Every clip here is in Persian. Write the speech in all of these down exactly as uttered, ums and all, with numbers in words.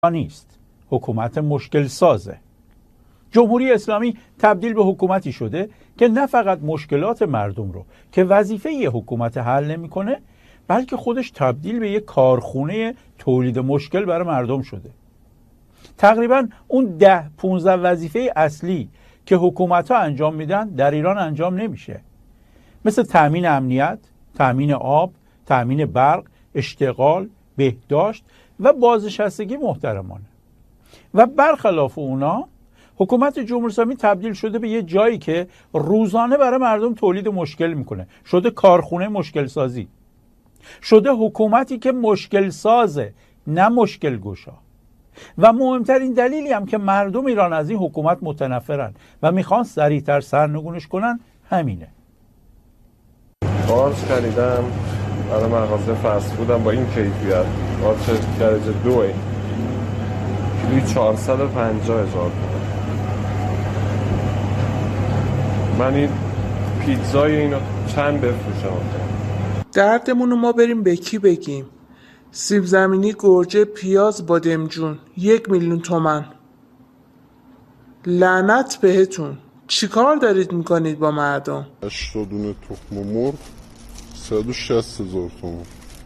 نیست، حکومت مشکل سازه. جمهوری اسلامی تبدیل به حکومتی شده که نه فقط مشکلات مردم رو که وظیفه یه حکومت حل نمی‌کنه، بلکه خودش تبدیل به یک کارخونه تولید مشکل برای مردم شده. تقریبا اون ده پونزده وظیفه اصلی که حکومت‌ها انجام میدن در ایران انجام نمیشه، مثل تأمین امنیت، تأمین آب، تأمین برق، اشتغال، بهداشت و بازنشستگی محترمانه. و برخلاف اونا حکومت جمهوری اسلامی تبدیل شده به یه جایی که روزانه برای مردم تولید مشکل میکنه، شده کارخونه مشکل سازی، شده حکومتی که مشکل سازه نه مشکل گشا. و مهمترین دلیلی هم که مردم ایران از این حکومت متنفرن و میخوان سریعتر سرنگونش کنن همینه. قارچ خریدم برای مغازه فست فودم با این کیفیت، قارچ درجه دوه، کیلوی چهارصد و پنجاه هزار تومان. من این پیتزای اینو چند بفروشم؟ دردمون رو ما بریم به کی بگیم؟ سیب زمینی، گرجه، پیاز، بادمجون یک میلیون تومن. لعنت بهتون، چیکار دارید میکنید با مردم؟ هشتاد دونه تخم مرغ صد و شصت هزار تومان.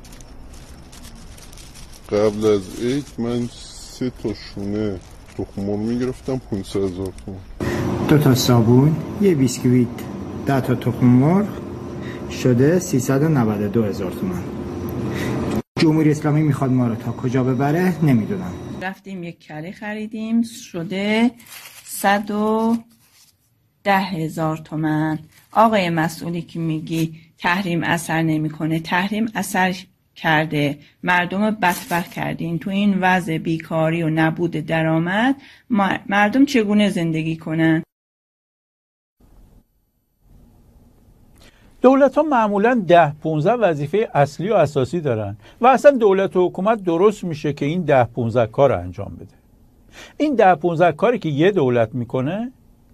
قبل از عید من سه تا شونه تخم مرغ میگرفتم پانصد هزار تومان. دو تا صابون، یه بیسکویت، ده تا تخم مرغ شده سیصد و نود و دو هزار تومان. جمهوری اسلامی میخواد ما رو تا کجا ببره نمیدونم. رفتیم یک کره خریدیم شده صد و ده هزار تومان. آقای مسئولی که میگی تحریم اثر نمیکنه، تحریم اثر کرده، مردم رو بدبخت کردین. تو این وضع بیکاری و نبود درآمد مردم چگونه زندگی کنن؟ دولت ها معمولا ده پونزده وظیفه اصلی و اساسی دارن و اصلا دولت و حکومت درست میشه که این ده پونزده کار رو انجام بده. این ده پونزده کاری که یه دولت میکنه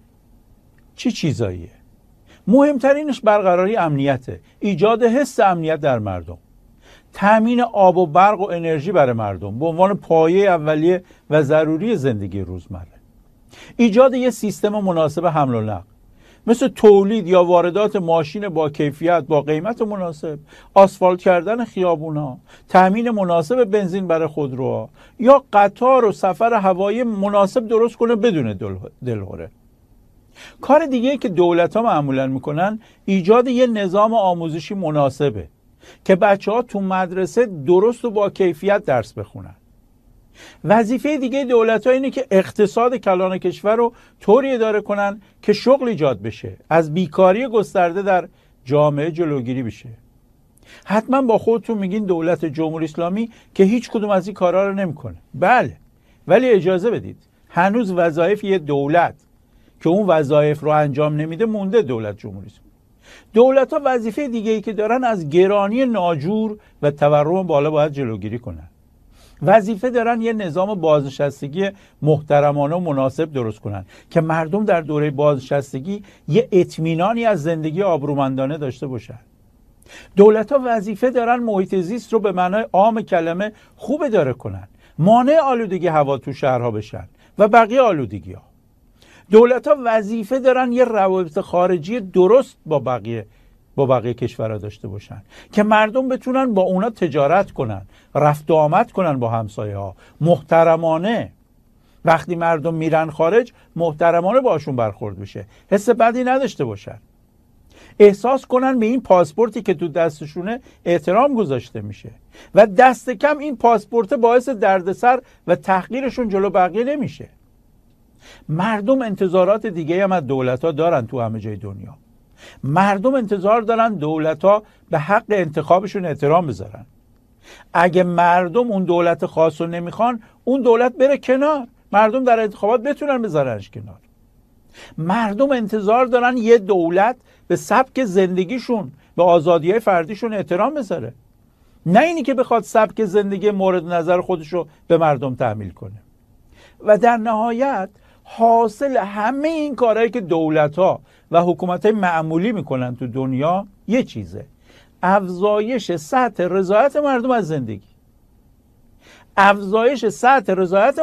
چی چیزاییه؟ مهمترینش برقراری امنیته، ایجاد حس امنیت در مردم، تامین آب و برق و انرژی برای مردم به عنوان پایه اولیه و ضروری زندگی روزمره، ایجاد یه سیستم مناسب حمل و نقل مثل تولید یا واردات ماشین با کیفیت با قیمت مناسب، آسفالت کردن خیابونا، تامین مناسب بنزین برای خودروها یا قطار و سفر هوایی مناسب درست کنه بدون دلهره. کار دیگه که دولت ها معمولا میکنن ایجاد یه نظام آموزشی مناسبه که بچه ها تو مدرسه درست و با کیفیت درس بخونن. وظیفه دیگه دولت ها اینه که اقتصاد کلان کشور رو طوری اداره کنن که شغل ایجاد بشه، از بیکاری گسترده در جامعه جلوگیری بشه. حتما با خودتون میگین دولت جمهوری اسلامی که هیچ کدوم از این کارا رو نمیکنه. بله، ولی اجازه بدید هنوز وظایف یه دولت که اون وظایف رو انجام نمیده مونده. دولت جمهوری اسلامی دولت ها وظیفه دیگه ای که دارن از گرانی ناجور و تورم بالا باید جلوگیری کنن. وظیفه دارن یه نظام بازنشستگی محترمانه و مناسب درست کنن که مردم در دوره بازنشستگی یه اطمینانی از زندگی آبرومندانه داشته باشن. دولت ها وظیفه دارن محیط زیست رو به معنای عام کلمه خوب اداره کنن، مانع آلودگی هوا تو شهرها بشن و بقیه آلودگی ها. دولت ها وظیفه دارن یه روابط خارجی درست با بقیه با بقیه کشورها داشته باشن که مردم بتونن با اونا تجارت کنن، رفت و آمد کنن با همسایه ها محترمانه. وقتی مردم میرن خارج محترمانه باشون برخورد بشه، حس بدی نداشته باشن، احساس کنن به این پاسپورتی که تو دستشونه احترام گذاشته میشه و دست کم این پاسپورت باعث دردسر و تحقیرشون جلو بقیه نمیشه. مردم انتظارات دیگه هم از دولت ها دارن تو همه جای دنیا. مردم انتظار دارن دولت ها به حق انتخابشون احترام بذارن. اگه مردم اون دولت خاص رو نمیخوان، اون دولت بره کنار، مردم در انتخابات بتونن بذارنش کنار. مردم انتظار دارن یه دولت به سبک زندگیشون، به آزادی‌های فردیشون احترام بذاره، نه اینی که بخواد سبک زندگی مورد نظر خودشو به مردم تحمیل کنه. و در نهایت حاصل همه این کارهایی که دولت‌ها و حکومت‌های معمولی میکنن تو دنیا یه چیزه: افزایش سطح رضایت مردم از زندگی. افزایش سطح رضایت